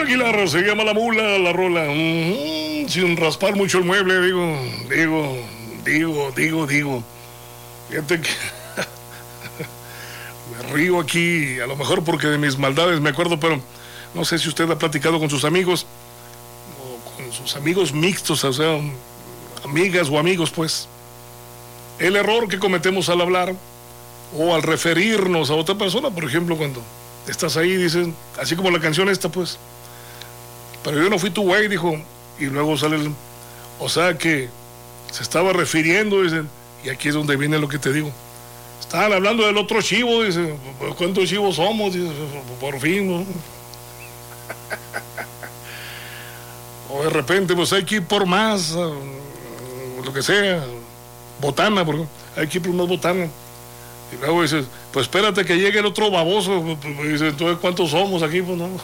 Aguilar, se llama La Mula, la rola. Sin raspar mucho el mueble, digo. Fíjate que me río aquí, a lo mejor porque de mis maldades me acuerdo, pero no sé si usted ha platicado con sus amigos, o con sus amigos mixtos, o sea, amigas o amigos, pues. El error que cometemos al hablar o al referirnos a otra persona, por ejemplo, cuando estás ahí, dicen, así como la canción esta, pues, pero yo no fui tu güey, dijo, y luego sale o sea que se estaba refiriendo, dicen, y aquí es donde viene lo que te digo. Estaban hablando del otro chivo, dice, ¿cuántos chivos somos? Dice, por fin, ¿no? O de repente, pues hay que ir por más, lo que sea, botana, porque hay que ir por más botana. Y luego dices, pues espérate que llegue el otro baboso. Dice, entonces, ¿cuántos somos aquí? Pues no.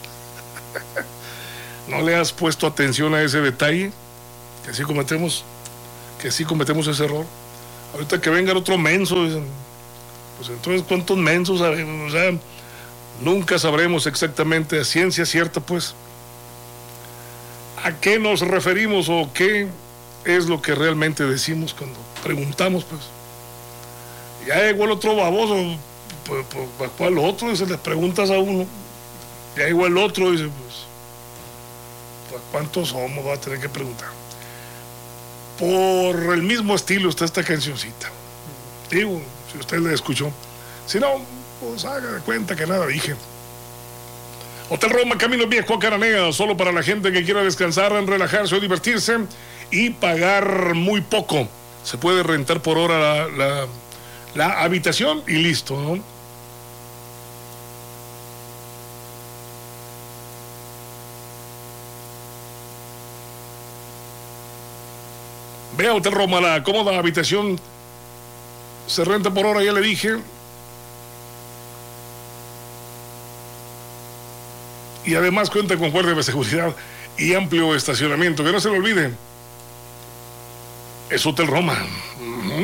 ¿No le has puesto atención a ese detalle? Que sí cometemos ese error. Ahorita que venga el otro menso, dicen, pues entonces, ¿cuántos mensos sabemos? O sea, nunca sabremos exactamente a ciencia cierta, pues, a qué nos referimos o qué es lo que realmente decimos cuando preguntamos, pues. Ya llegó el otro baboso, pues, ¿cuál otro? Dice, les preguntas a uno. Ya llegó el otro, dice, pues ¿cuántos somos? Va a tener que preguntar. Por el mismo estilo está esta cancioncita. Digo, si usted la escuchó. Si no, pues haga de cuenta que nada dije. Hotel Roma, Camino Viejo, Cananea, solo para la gente que quiera descansar, relajarse o divertirse y pagar muy poco. Se puede rentar por hora la habitación y listo, ¿no? Ve a Hotel Roma, la cómoda habitación se renta por hora, ya le dije. Y además cuenta con guardia de seguridad y amplio estacionamiento. Que no se lo olvide, es Hotel Roma.